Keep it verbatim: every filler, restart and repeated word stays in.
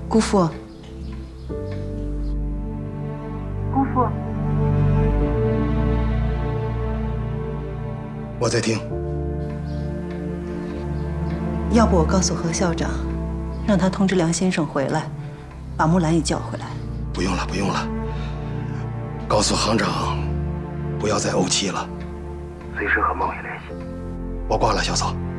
姑父，姑父， 我在听。 要不我告诉何校长，让他通知梁先生回来，把木兰也叫回来。 不用了，不用了。告诉行长，不要再怄气了，随时和孟爷联系。我挂了，小嫂。